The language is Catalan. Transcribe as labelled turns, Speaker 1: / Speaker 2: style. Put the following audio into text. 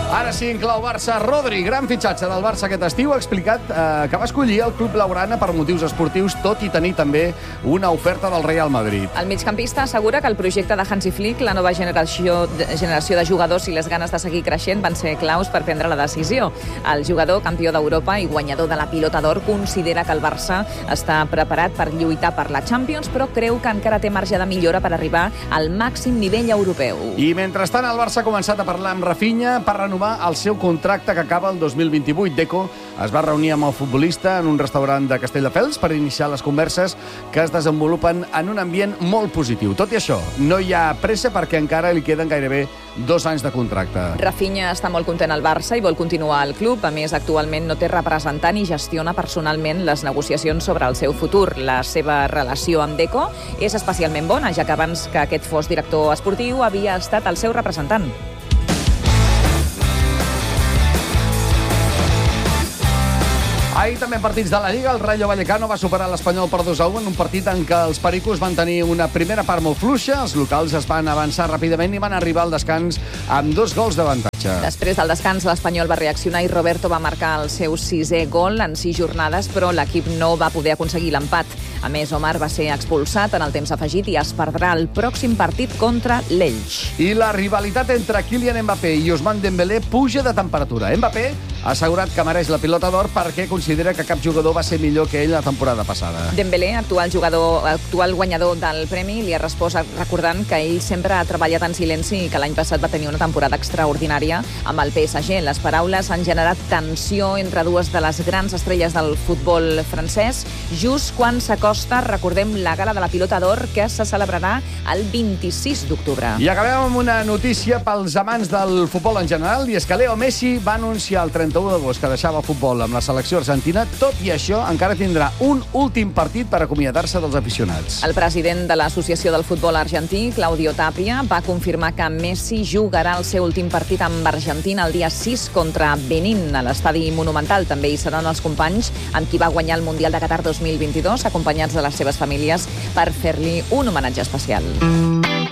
Speaker 1: Ara sí, inclou Barça. Rodri, gran fitxatge del Barça aquest estiu, ha explicat que va escollir el club blaugrana per motius esportius, tot i tenir també una oferta del Real Madrid.
Speaker 2: El migcampista assegura que el projecte de Hansi Flick, la nova generació de jugadors i les ganes de seguir creixent van ser claus per prendre la decisió. El jugador, campió d'Europa i guanyador de la Pilota d'Or, considera que el Barça està preparat per lluitar per la Champions, però creu que encara té marge de millora per arribar al màxim nivell europeu.
Speaker 1: I mentrestant, el Barça ha començat a parlar amb Rafinha per renovar el seu contracte que acaba el 2028. Deco es va reunir amb el futbolista en un restaurant de Castelldefels per iniciar les converses que es desenvolupen en un ambient molt positiu. Tot i això, no hi ha pressa perquè encara li queden gairebé 2 anys de contracte.
Speaker 2: Rafinha està molt content al Barça i vol continuar al club. A més, actualment no té representant i gestiona personalment les negociacions sobre el seu futur. La seva relació amb Deco és especialment bona, ja que abans que aquest fos director esportiu havia estat el seu representant.
Speaker 1: Ahir també en partits de la Lliga, el Rayo Vallecano va superar l'Espanyol per 2-1 en un partit en què els pericos van tenir una primera part molt fluixa, els locals es van avançar ràpidament i van arribar al descans amb 2 gols d'avantatge.
Speaker 2: Després del descans, l'Espanyol va reaccionar i Roberto va marcar el seu 6è gol en 6 jornades, però l'equip no va poder aconseguir l'empat. A més, Omar va ser expulsat en el temps afegit i es perdrà el pròxim partit contra l'Elx.
Speaker 1: I la rivalitat entre Kylian Mbappé i Ousmane Dembélé puja de temperatura. Mbappé ha assegurat que mereix la Pilota d'Or perquè considera que cap jugador va ser millor que ell la temporada passada.
Speaker 2: Dembélé, actual guanyador del premi, li ha respost recordant que ell sempre ha treballat en silenci i que l'any passat va tenir una temporada extraordinària amb el PSG. Les paraules han generat tensió entre dues de les grans estrelles del futbol francès, just quan s'acosta, recordem, la gala de la Pilota d'Or que se celebrarà el 26 d'octubre.
Speaker 1: I acabem amb una notícia pels amants del futbol en general, i és que Leo Messi va anunciar el 31 d'agost que deixava el futbol amb la selecció argentina. Tot i això, encara tindrà un últim partit per acomiadar-se dels aficionats.
Speaker 2: El president de l'Associació del Futbol Argentí, Claudio Tapia, va confirmar que Messi jugarà el seu últim partit amb Argentina el dia 6 contra Benín a l'Estadi Monumental. També hi seran els companys amb qui va guanyar el Mundial de Qatar 2022, acompanyats de les seves famílies per fer-li un homenatge especial.